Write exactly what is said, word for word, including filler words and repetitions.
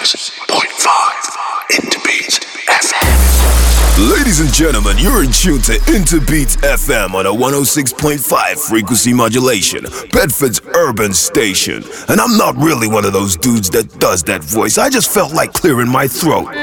point five Interbeat F M. Ladies and gentlemen, you're in tune to Interbeat F M on a one oh six point five frequency modulation, Bedford's urban station. And I'm not really one of those dudes that does that voice. I just felt like clearing my throat.